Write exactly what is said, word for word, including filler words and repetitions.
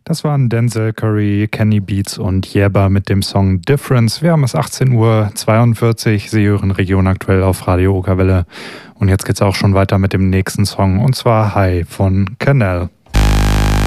Das waren Denzel Curry, Kenny Beats und Yebba mit dem Song Difference. Wir haben es achtzehn Uhr zweiundvierzig. Sie hören Region aktuell auf Radio Okerwelle. Und jetzt geht's auch schon weiter mit dem nächsten Song, und zwar High von Canal.